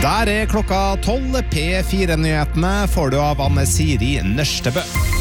Der klokka 12. P4-nyhetene får du av Anne Siri Nørstebø.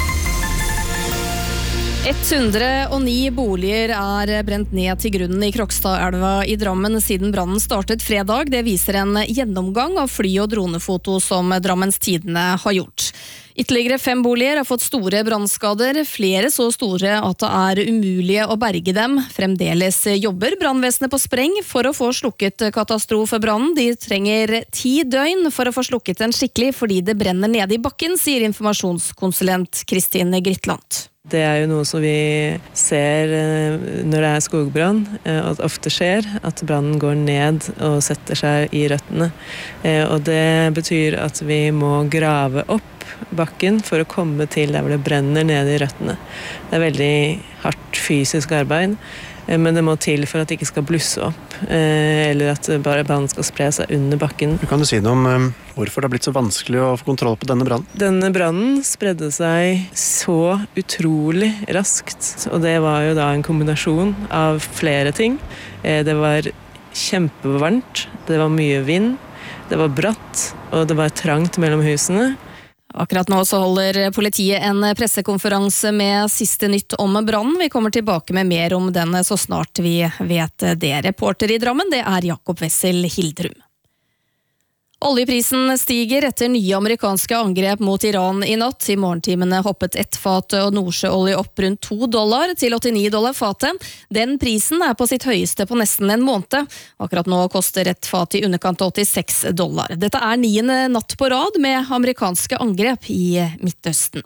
109 boliger brent ned til grunnen i Krokstadelva i Drammen siden brannen startet fredag. Det viser en gjennomgang av fly- og dronefoto som Drammens Tidende har gjort. Ytterligere 5 boliger har fått store brannskader, flere så store at det umulig å berge dem. Fremdeles jobber brannvesenet på spreng for å få slukket katastrofebrannen. De trenger 10 døgn for å få slukket den skikkelig fordi det brenner nede i bakken, sier informasjonskonsulent Kristine Grytland. Det jo noe som vi ser når det skogbrann, at det ofte skjer at brannen går ned og setter seg i røttene. Og det betyr at vi må grave opp bakken for å komme til der hvor det brenner nede i røttene. Det veldig hardt fysisk arbeid, men det må til for at det ikke skal blusse opp, eller at bare brannen skal spre seg under bakken. Kan du si noe om hvorfor det har blitt så vanskelig å få kontroll på denne brannen? Denne brannen spredde seg så utrolig raskt, og det var jo da en kombinasjon av flere ting. Det var kjempevarmt, det var mye vind, det var bratt, og det var trangt mellom husene. Akkurat nå så holder politiet en pressekonferanse med siste nytt om brannen. Vi kommer tilbake med mer om den så snart vi vet det. Reporter i Drammen, det Jakob Wessel Hildrum. Oljeprisen stiger etter nye amerikanske angrep mot Iran i natt. I morgentimene hoppet ett fat og nordsjøolje opp rundt $2 til $89 fatet. Den prisen på sitt høyeste på nesten en måned. Akkurat nå koster et fat i underkant av $86. Dette 9. natt på rad med amerikanske angrep i Midtøsten.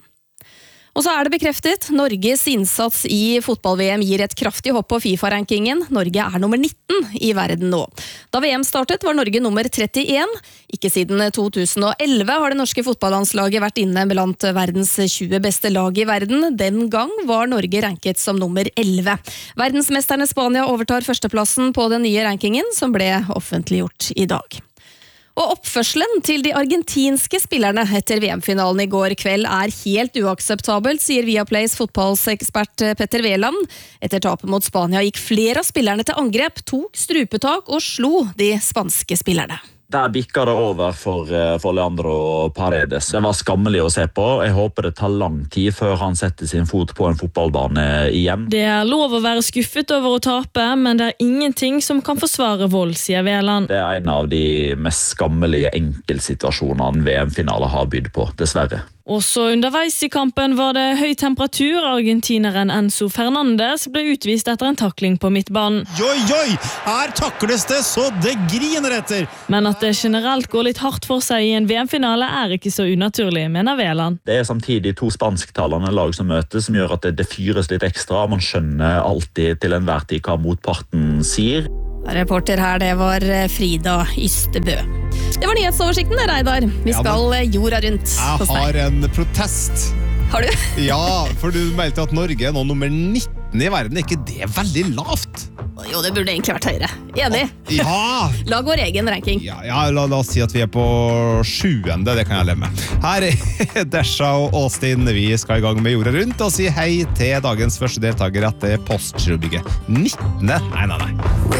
Og så det bekreftet, Norges innsats i fotball-VM gir et kraftig hopp på FIFA-rankingen. Norge nummer 19 i verden nå. Da VM startet var Norge nummer 31. Ikke siden 2011 har det norske fotballandslaget vært inne blant verdens 20 beste lag i verden. Den gang var Norge ranket som nummer 11. Verdensmesterne Spania overtar førsteplassen på den nye rankingen, som ble offentliggjort i dag. Og oppførselen til de argentinske spillerne etter VM-finalen i går kveld helt uakseptabelt, sier Viaplays fotballsekspert Petter Wæland. Etter tapet mot Spania gikk flere av spillerne til angrep, tok strupetak og slo de spanske spillerne. Der bikket det over for Leandro Paredes. Det var skammelig å se på. Jeg håper det tar lang tid før han setter sin fot på en fotballbane igjen. Det lov å være skuffet over å tape, men det ingenting som kan forsvare vold, sier Wæland. Det en av de mest skammelige enkeltsituasjonene VM-finaler har bydd på, dessverre. Også underveis i kampen var det høy temperatur. Argentineren Enzo Fernandez ble utvist etter en takling på midtbanen. Oi, her takles det så det griner etter! Men at det generelt går litt hardt for seg i en VM-finale ikke så unaturlig, mener Wæland. Det samtidig 2 spansktalende lag som møtes, som gjør at det fyres litt ekstra. Man skjønner alltid til enhver tid hva motparten sier. Reporter her, det var Frida Ystebø. Det var nyhetsoversikten, Reidar. Vi skal jorda rundt. Jeg har en protest. Har du? Ja, for du meldte at Norge nå nummer 19 i verden. Ikke det veldig lavt? Jo, det burde egentlig vært høyere. Enig? Ja! Lag vår egen ranking. Ja, la oss si at vi på 7. Det kan jeg leve med. Her Desha og Austin. Vi skal i gang med jorda rundt og si hei til dagens første deltaker etter Postgirobygget. 19. Nei.